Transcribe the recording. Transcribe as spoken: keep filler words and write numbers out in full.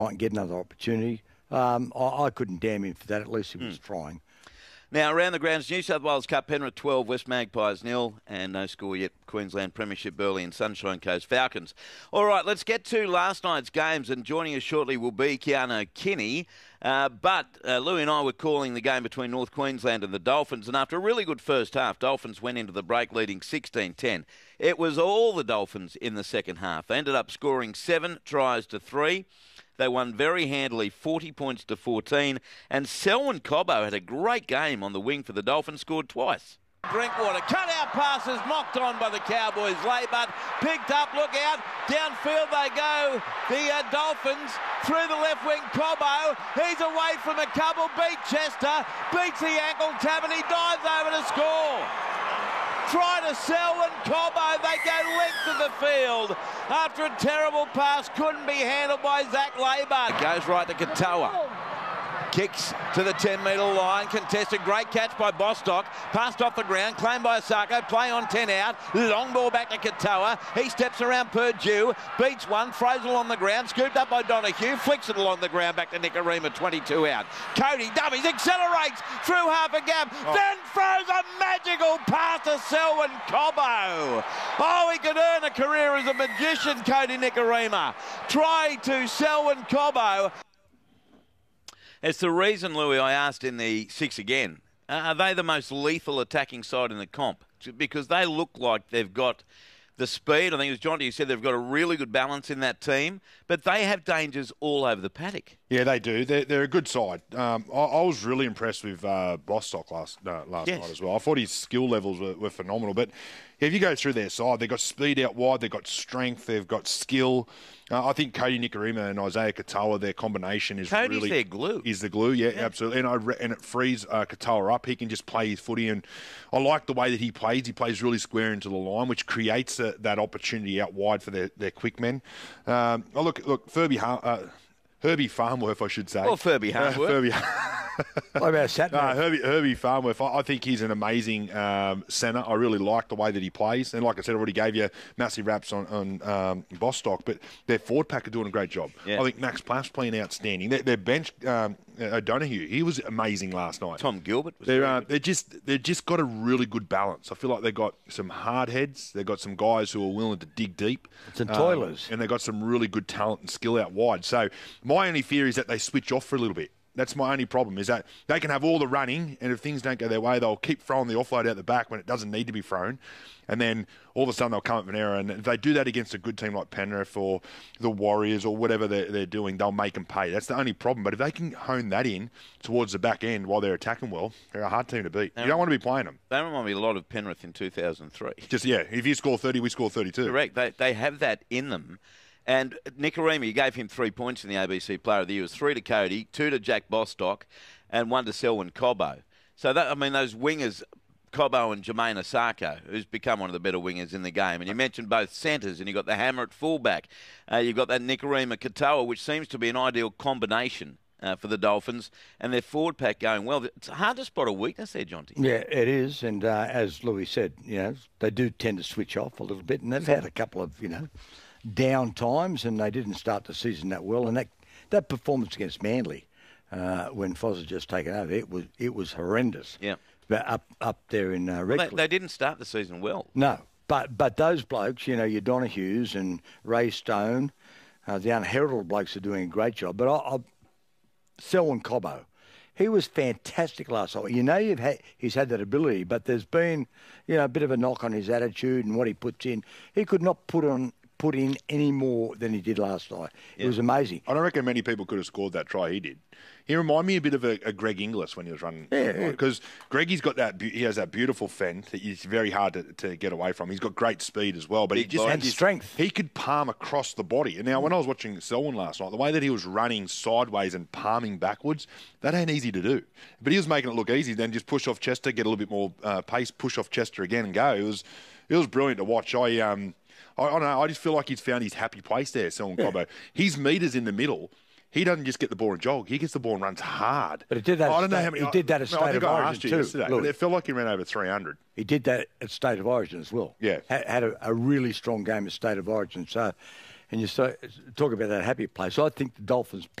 might get another opportunity. Um, I, I couldn't damn him for that. At least he was mm. trying. Now, around the grounds, New South Wales Cup, Penrith twelve, West Magpies nil, and no score yet, Queensland Premiership, Burleigh and Sunshine Coast Falcons. All right, let's get to last night's games, and joining us shortly will be Keano Kinney. Uh, but uh, Louis and I were calling the game between North Queensland and the Dolphins, and after a really good first half, Dolphins went into the break leading sixteen ten. It was all the Dolphins in the second half. They ended up scoring seven tries to three. They won very handily, forty points to fourteen. And Selwyn Cobbo had a great game on the wing for the Dolphins, scored twice. Drinkwater, cut out passes, mocked on by the Cowboys. Laybutt picked up, look out, downfield they go. The uh, Dolphins through the left wing, Cobbo. He's away from a couple, beat Chester, beats the ankle tab, and he dives over to score. Try to Selwyn Cobbo, they go length of the field. After a terrible pass, couldn't be handled by Zach Laybutt. Goes right to Katoa. Kicks to the ten metre line, contested, great catch by Bostock, passed off the ground, claimed by Osako, play on ten out, long ball back to Katoa, he steps around Purdue, beats one, throws it along the ground, scooped up by Donahue, flicks it along the ground back to Nikorima, twenty-two out. Cody dummies, accelerates through half a gap, oh. then throws a magical pass to Selwyn Cobbo. Oh, he could earn a career as a magician, Cody Nikorima. Try to Selwyn Cobbo. It's the reason, Louis, I asked in the six again, uh, are they the most lethal attacking side in the comp? Because they look like they've got the speed. I think it was Jonty who said they've got a really good balance in that team, but they have dangers all over the paddock. Yeah, they do. They're, they're a good side. Um, I, I was really impressed with uh, Bostock last uh, last yes. night as well. I thought his skill levels were, were phenomenal. But yeah, if you go through their side, they've got speed out wide, they've got strength, they've got skill. Uh, I think Cody Nikorima and Isaiah Katoa, their combination is Cody's really... their glue. Is the glue, yeah, yeah. absolutely. And, I re- and it frees uh, Katoa up. He can just play his footy, and I like the way that he plays. He plays really square into the line, which creates a, that opportunity out wide for their, their quick men. Um, oh, look, look, Furby... Uh, Herbie Farnworth, I should say. Or Furby Farnworth. Uh, Furby. What about Satner? No, Herbie, Herbie Farnworth. I, I think he's an amazing um, centre. I really like the way that he plays. And like I said, I already gave you massive raps on, on um, Bostock, but their forward pack are doing a great job. Yeah. I think Max Plaff's playing outstanding. Their, their bench, um, O'Donoghue, he was amazing last night. Tom Gilbert was they're, uh, they're just They've just got a really good balance. I feel like they've got some hard heads. They've got some guys who are willing to dig deep. Some toilers. Um, and they've got some really good talent and skill out wide. So my only fear is that they switch off for a little bit. That's my only problem, is that they can have all the running, and if things don't go their way, they'll keep throwing the offload out the back when it doesn't need to be thrown. And then all of a sudden they'll come up with an error. And if they do that against a good team like Penrith or the Warriors or whatever they're, they're doing, they'll make them pay. That's the only problem. But if they can hone that in towards the back end while they're attacking well, they're a hard team to beat. They you don't want to be playing them. They remind me a lot of Penrith in two thousand three. Just, yeah, if you score thirty, we score thirty-two. Correct. They, they have that in them. And Nikorima, you gave him three points in the A B C Player of the Year. It was three to Cody, two to Jack Bostock, and one to Selwyn Cobbo. So, that, I mean, those wingers, Cobbo and Jermaine Osako, who's become one of the better wingers in the game. And you mentioned both centres, and you've got the hammer at fullback. Uh, you've got that Nikorima Katoa, which seems to be an ideal combination uh, for the Dolphins, and their forward pack going well. It's hard to spot a weakness there, Jonty. Yeah, it is. And uh, as Louis said, you know, they do tend to switch off a little bit, and they've had a couple of, you know, down times, and they didn't start the season that well. And that that performance against Manly, uh, when Foz had just taken over, it was it was horrendous. Yeah, but up up there in uh, Redcliffe. Well, they, they didn't start the season well. No, but but those blokes, you know, your Donahues and Ray Stone, uh, the unheralded blokes are doing a great job. But I, I Selwyn Cobbo, he was fantastic last night. You know, you've had, he's had that ability, but there's been, you know, a bit of a knock on his attitude and what he puts in. He could not put on. put in any more than he did last night. Yeah. It was amazing. I don't reckon many people could have scored that try he did. He reminded me a bit of a, a Greg Inglis when he was running. Yeah, because yeah. Greggy's got that. He has that beautiful fend that is very hard to, to get away from. He's got great speed as well, but Big he just had this, strength. He could palm across the body. And now, when I was watching Selwyn last night, the way that he was running sideways and palming backwards, that ain't easy to do. But he was making it look easy. Then just push off Chester, get a little bit more uh, pace, push off Chester again, and go. It was it was brilliant to watch. I um. I, I don't know. I just feel like he's found his happy place there, Selwyn yeah. Cobbo. His meters in the middle. He doesn't just get the ball and jog. He gets the ball and runs hard. But he did that. I don't state, know how many. He did that at no, State of Origin too. Yesterday, but it felt like he ran over three hundred. He did that at State of Origin as well. Yeah, had, had a, a really strong game at State of Origin. So And you so, talk about that happy place. I think the Dolphins